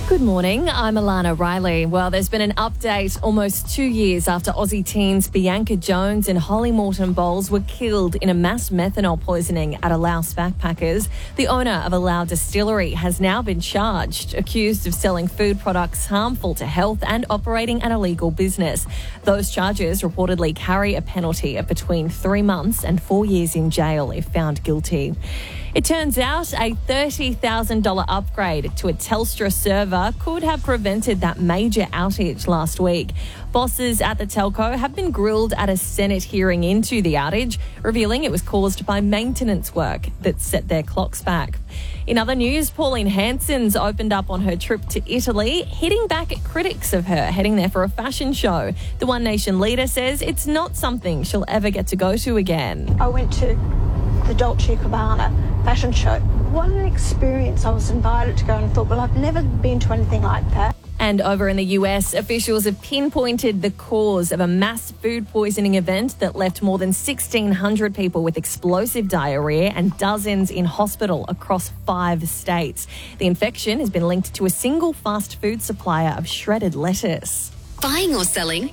Good morning, I'm Alana Riley. Well, there's been an update almost 2 years after Aussie teens Bianca Jones and Holly Morton Bowles were killed in a mass methanol poisoning at Allow Backpackers. The owner of Allow Distillery has now been charged, accused of selling food products harmful to health and operating an illegal business. Those charges reportedly carry a penalty of between 3 months and 4 years in jail if found guilty. It turns out a $30,000 upgrade to a Telstra server could have prevented that major outage last week. Bosses at the telco have been grilled at a Senate hearing into the outage, revealing it was caused by maintenance work that set their clocks back. In other news, Pauline Hanson's opened up on her trip to Italy, hitting back at critics of her heading there for a fashion show. The One Nation leader says it's not something she'll ever get to go to again. I went to the Dolce & Gabbana fashion show. What an experience. I was invited to go and thought, well, I've never been to anything like that. And over in the US, officials have pinpointed the cause of a mass food poisoning event that left more than 1,600 people with explosive diarrhea and dozens in hospital across 5 states. The infection has been linked to a single fast food supplier of shredded lettuce. Buying or selling?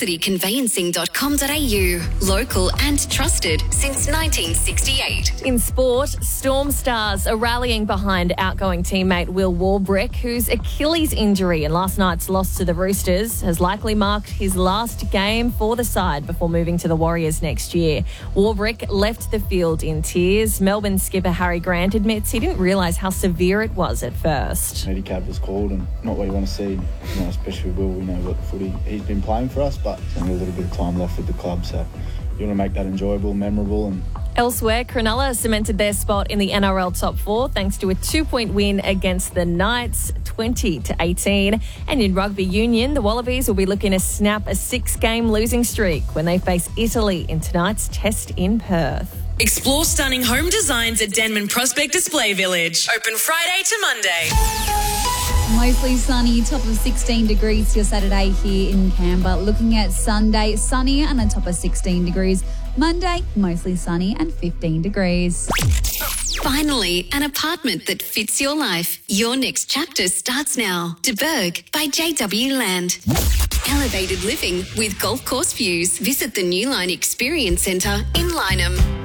velocityconveyancing.com.au. Local and trusted since 1968. In sport, Storm stars are rallying behind outgoing teammate Will Warbrick, whose Achilles injury in last night's loss to the Roosters has likely marked his last game for the side before moving to the Warriors next year. Warbrick left the field in tears. Melbourne skipper Harry Grant admits he didn't realise how severe it was at first. Handicap was called and not what you want to see, especially with Will. We know what footy he's been playing for us, but there's only a little bit of time left with the club, so you want to make that enjoyable, memorable. And elsewhere, Cronulla cemented their spot in the NRL top 4 thanks to a 2-point win against the Knights, 20-18. And in rugby union, the Wallabies will be looking to snap a 6-game losing streak when they face Italy in tonight's test in Perth. Explore stunning home designs at Denman Prospect Display Village. Open Friday to Monday. Mostly sunny, top of 16 degrees your Saturday here in Canberra. Looking at Sunday, sunny and a top of 16 degrees. Monday, mostly sunny and 15 degrees. Finally, an apartment that fits your life. Your next chapter starts now. De Berg by JW Land. Elevated living with golf course views. Visit the New Line Experience Centre in Lyneham.